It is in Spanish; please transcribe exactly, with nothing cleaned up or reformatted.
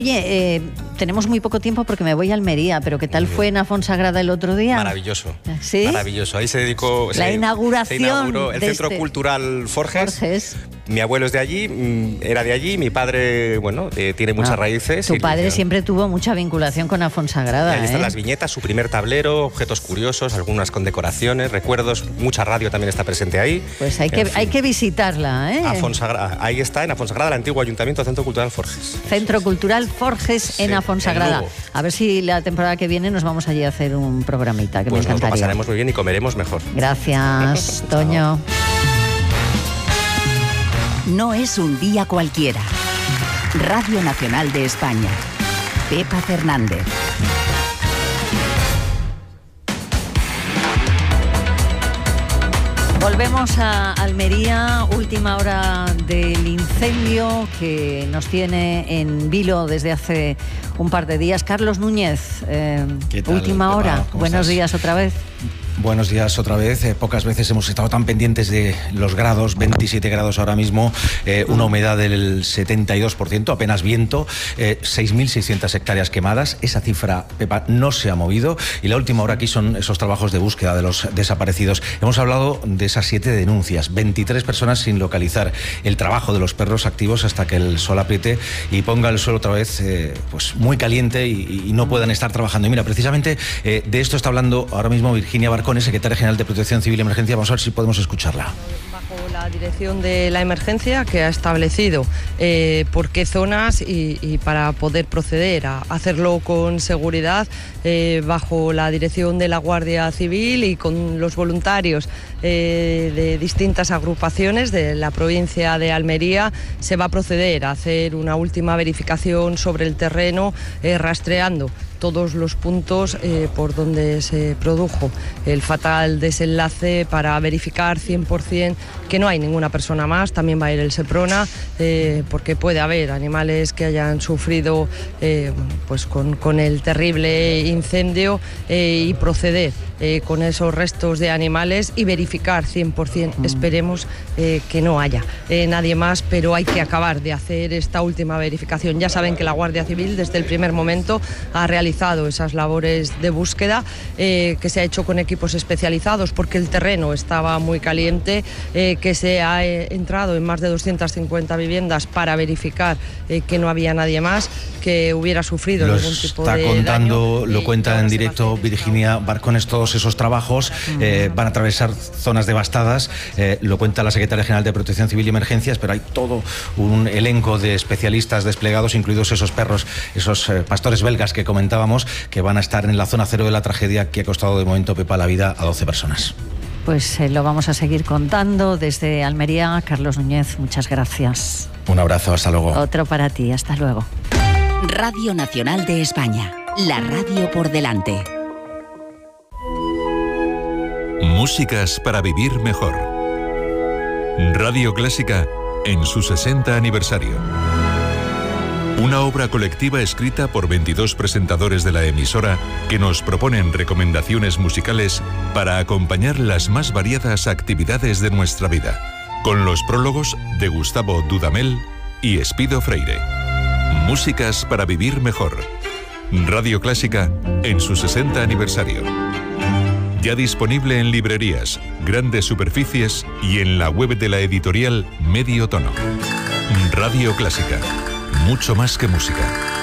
Oye, eh, tenemos muy poco tiempo porque me voy a Almería, pero ¿qué tal fue en Afonsagrada el otro día? Maravilloso. ¿Sí? Maravilloso. Ahí se dedicó... La se, inauguración se inauguró el de Centro este... Cultural Forges. Forges. Mi abuelo es de allí, era de allí, mi padre, bueno, eh, tiene muchas ah, raíces. Tu padre y, siempre tuvo mucha vinculación con Afonsagrada. Ahí están ¿eh? las viñetas, su primer tablero, objetos curiosos, algunas con decoraciones, recuerdos, mucha radio también está presente ahí. Pues hay que, hay que visitarla, ¿eh? Afonsagrada, ahí está, en Afonsagrada, el antiguo Ayuntamiento, Centro Cultural Forges. Centro Cultural Forges sí, en Afonsagrada. A ver si la temporada que viene nos vamos allí a hacer un programita, que pues me encantaría. Nos lo pasaremos muy bien y comeremos mejor. Gracias, Toño. No es un día cualquiera. Radio Nacional de España. Pepa Fernández. Volvemos a Almería, última hora del incendio que nos tiene en vilo desde hace un par de días. Carlos Núñez, eh, última Pepa, hora. Buenos estás? días otra vez. Buenos días otra vez. Eh, pocas veces hemos estado tan pendientes de los grados, veintisiete grados ahora mismo, eh, una humedad del setenta y dos por ciento, apenas viento, eh, seis mil seiscientas hectáreas quemadas. Esa cifra, Pepa, no se ha movido. Y la última hora aquí son esos trabajos de búsqueda de los desaparecidos. Hemos hablado de esas siete denuncias, veintitrés personas sin localizar, el trabajo de los perros activos hasta que el sol apriete y ponga el suelo otra vez eh, pues muy caliente y, y no puedan estar trabajando. Y mira, precisamente eh, de esto está hablando ahora mismo Virginia Barcón, secretaria general de Protección Civil y Emergencia. Vamos a ver si podemos escucharla. Bajo la dirección de la emergencia, que ha establecido eh, por qué zonas y, y para poder proceder a hacerlo con seguridad, eh, bajo la dirección de la Guardia Civil y con los voluntarios eh, de distintas agrupaciones de la provincia de Almería, se va a proceder a hacer una última verificación sobre el terreno, eh, rastreando todos los puntos eh, por donde se produjo el fatal desenlace para verificar cien por cien que no hay ninguna persona más. También va a ir el Seprona, eh, porque puede haber animales que hayan sufrido eh, pues con, con el terrible incendio eh, y proceder eh, con esos restos de animales y verificar cien por cien, mm. esperemos eh, que no haya eh, nadie más, pero hay que acabar de hacer esta última verificación. Ya saben que la Guardia Civil desde el primer momento ha realizado esas labores de búsqueda, eh, que se ha hecho con equipos especializados porque el terreno estaba muy caliente, eh, que se ha eh, entrado en más de doscientas cincuenta viviendas para verificar eh, que no había nadie más que hubiera sufrido Los ningún tipo está de contando, daño. Lo cuenta en directo Virginia Barcones, todos esos trabajos uh-huh. eh, van a atravesar zonas devastadas, eh, lo cuenta la secretaria general de Protección Civil y Emergencias, pero hay todo un elenco de especialistas desplegados, incluidos esos perros, esos eh, pastores belgas que comentábamos, que van a estar en la zona cero de la tragedia que ha costado de momento, Pepa, la vida a doce personas. Pues eh, lo vamos a seguir contando desde Almería. Carlos Núñez, muchas gracias. Un abrazo, hasta luego. Otro para ti, hasta luego. Radio Nacional de España, la radio por delante. Músicas para vivir mejor. Radio Clásica en su sesenta aniversario. Una obra colectiva escrita por veintidós presentadores de la emisora que nos proponen recomendaciones musicales para acompañar las más variadas actividades de nuestra vida, con los prólogos de Gustavo Dudamel y Espido Freire. Músicas para vivir mejor. Radio Clásica en su sesenta aniversario. Ya disponible en librerías, grandes superficies y en la web de la editorial Medio Tono. Radio Clásica. Mucho más que música.